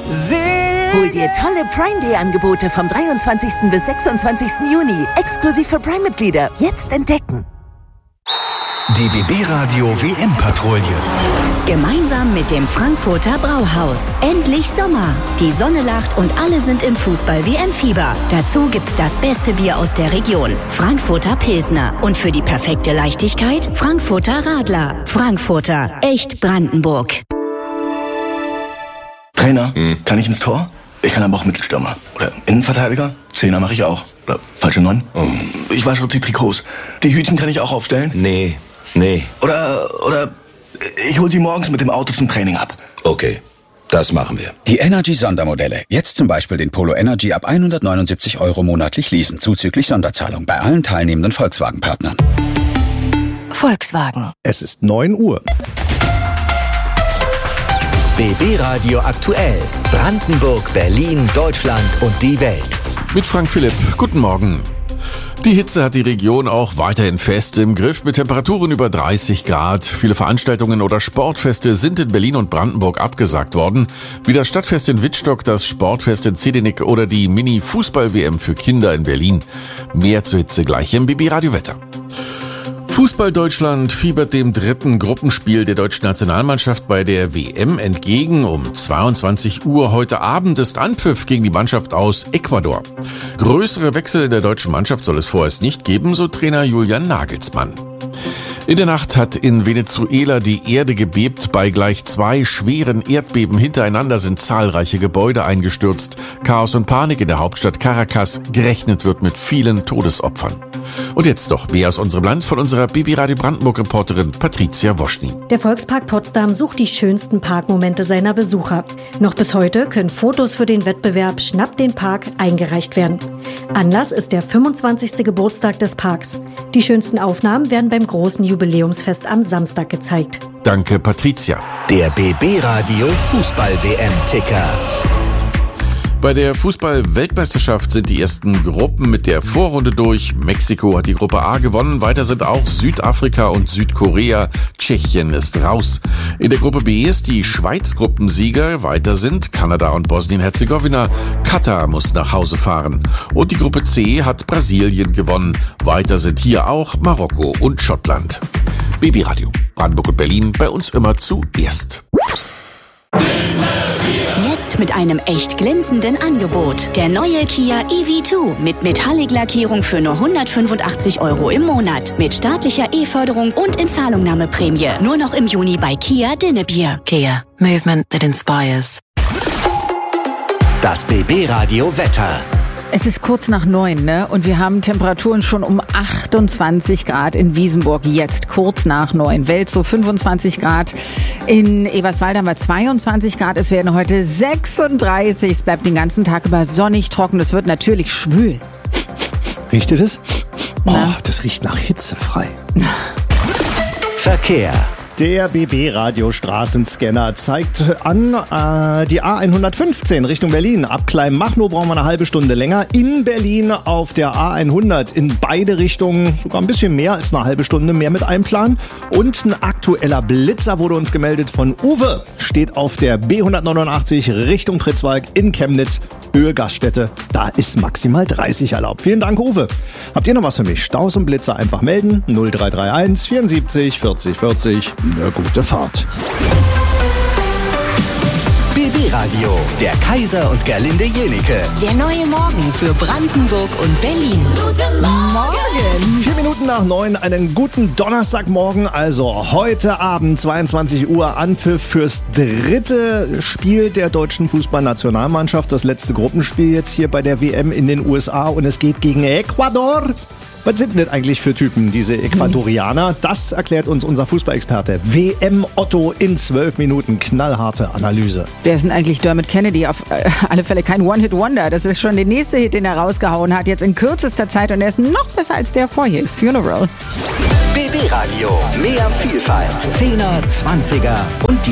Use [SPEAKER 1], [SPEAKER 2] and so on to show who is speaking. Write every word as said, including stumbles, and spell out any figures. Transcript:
[SPEAKER 1] Hol dir tolle Prime Day Angebote vom dreiundzwanzigsten bis sechsundzwanzigsten Juni. Exklusiv für Prime-Mitglieder. Jetzt entdecken.
[SPEAKER 2] Die B B-Radio W M-Patrouille.
[SPEAKER 3] Gemeinsam mit dem Frankfurter Brauhaus. Endlich Sommer. Die Sonne lacht und alle sind im Fußball-W M-Fieber. Dazu gibt's das beste Bier aus der Region. Frankfurter Pilsner. Und für die perfekte Leichtigkeit Frankfurter Radler. Frankfurter. Echt Brandenburg.
[SPEAKER 4] Trainer,
[SPEAKER 5] hm.
[SPEAKER 4] kann ich ins Tor? Ich kann aber auch Mittelstürmer. Oder Innenverteidiger? Zehner mache ich auch. Oder falsche Neun?
[SPEAKER 5] Oh.
[SPEAKER 4] Ich wasche die Trikots. Die Hütchen kann ich auch aufstellen?
[SPEAKER 5] Nee, nee.
[SPEAKER 4] Oder, oder ich hol sie morgens mit dem Auto zum Training ab.
[SPEAKER 5] Okay, das machen wir.
[SPEAKER 6] Die Energy-Sondermodelle. Jetzt zum Beispiel den Polo Energy ab hundertneunundsiebzig Euro monatlich leasen, zuzüglich Sonderzahlung bei allen teilnehmenden Volkswagen-Partnern.
[SPEAKER 3] Volkswagen.
[SPEAKER 7] Es ist neun Uhr.
[SPEAKER 2] B B-Radio aktuell. Brandenburg, Berlin, Deutschland und die Welt.
[SPEAKER 8] Mit Frank Philipp. Guten Morgen. Die Hitze hat die Region auch weiterhin fest im Griff mit Temperaturen über dreißig Grad. Viele Veranstaltungen oder Sportfeste sind in Berlin und Brandenburg abgesagt worden. Wie das Stadtfest in Wittstock, das Sportfest in Zedinik oder die Mini-Fußball-W M für Kinder in Berlin. Mehr zur Hitze gleich im B B-Radio-Wetter. Fußball Deutschland fiebert dem dritten Gruppenspiel der deutschen Nationalmannschaft bei der W M entgegen. Um zweiundzwanzig Uhr heute Abend ist Anpfiff gegen die Mannschaft aus Ecuador. Größere Wechsel in der deutschen Mannschaft soll es vorerst nicht geben, so Trainer Julian Nagelsmann. In der Nacht hat in Venezuela die Erde gebebt. Bei gleich zwei schweren Erdbeben hintereinander sind zahlreiche Gebäude eingestürzt. Chaos und Panik in der Hauptstadt Caracas. Gerechnet wird mit vielen Todesopfern. Und jetzt noch mehr aus unserem Land von unserer B B-Radio Brandenburg-Reporterin Patricia Woschny.
[SPEAKER 9] Der Volkspark Potsdam sucht die schönsten Parkmomente seiner Besucher. Noch bis heute können Fotos für den Wettbewerb Schnapp den Park eingereicht werden. Anlass ist der fünfundzwanzigste Geburtstag des Parks. Die schönsten Aufnahmen werden beim großen Jubiläumsfest am Samstag gezeigt.
[SPEAKER 8] Danke, Patricia.
[SPEAKER 2] Der B B-Radio Fußball-W M-Ticker.
[SPEAKER 8] Bei der Fußball-Weltmeisterschaft sind die ersten Gruppen mit der Vorrunde durch. Mexiko hat die Gruppe A gewonnen. Weiter sind auch Südafrika und Südkorea. Tschechien ist raus. In der Gruppe B ist die Schweiz Gruppensieger. Weiter sind Kanada und Bosnien-Herzegowina. Katar muss nach Hause fahren. Und die Gruppe C hat Brasilien gewonnen. Weiter sind hier auch Marokko und Schottland. B B-Radio, Brandenburg und Berlin, bei uns immer zuerst.
[SPEAKER 3] Jetzt mit einem echt glänzenden Angebot. Der neue Kia E V zwei mit Metallic-Lackierung für nur hundertfünfundachtzig Euro im Monat. Mit staatlicher E-Förderung und Inzahlungnahmeprämie. Nur noch im Juni bei Kia Dinnebier.
[SPEAKER 1] Kia, movement that inspires.
[SPEAKER 2] Das B B-Radio Wetter.
[SPEAKER 10] Es ist kurz nach neun, ne? Und wir haben Temperaturen schon um achtundzwanzig Grad in Wiesenburg. Jetzt kurz nach neun. Welzow fünfundzwanzig Grad. In Eberswalde haben wir zweiundzwanzig Grad. Es werden heute sechsunddreißig. Es bleibt den ganzen Tag über sonnig trocken. Es wird natürlich schwül.
[SPEAKER 7] Riecht ihr das?
[SPEAKER 10] Na?
[SPEAKER 7] Oh, das riecht nach hitzefrei.
[SPEAKER 2] Verkehr.
[SPEAKER 7] Der B B-Radio-Straßenscanner zeigt an, äh, die A hundertfünfzehn Richtung Berlin. Ab Kleinmachnow brauchen wir eine halbe Stunde länger. In Berlin auf der A hundert in beide Richtungen sogar ein bisschen mehr als eine halbe Stunde mehr mit einplanen. Und ein aktueller Blitzer wurde uns gemeldet von Uwe. Steht auf der B hundertneunundachtzig Richtung Pritzwalk in Chemnitz, Höhe Gaststätte. Da ist maximal dreißig erlaubt. Vielen Dank, Uwe. Habt ihr noch was für mich? Staus und Blitzer einfach melden. null drei drei eins vierundsiebzig vierzig vierzig. Eine gute Fahrt.
[SPEAKER 2] B B-Radio, der Kaiser und Gerlinde Jenike.
[SPEAKER 1] Der neue Morgen für Brandenburg und Berlin. Guten
[SPEAKER 7] Morgen. Vier Minuten nach neun, einen guten Donnerstagmorgen. Also heute Abend, zweiundzwanzig Uhr, Anpfiff fürs dritte Spiel der deutschen Fußballnationalmannschaft. Das letzte Gruppenspiel jetzt hier bei der W M in den U S A. Und es geht gegen Ecuador. Was sind denn eigentlich für Typen, diese Ecuadorianer? Das erklärt uns unser Fußballexperte W M Otto in zwölf Minuten. Knallharte Analyse.
[SPEAKER 10] Wer ist denn eigentlich Dermot Kennedy? Auf äh, alle Fälle kein One-Hit-Wonder. Das ist schon der nächste Hit, den er rausgehauen hat. Jetzt in kürzester Zeit. Und er ist noch besser als der vor hier ist. Funeral.
[SPEAKER 2] B B-Radio. Mehr Vielfalt. Zehner, Zwanziger und die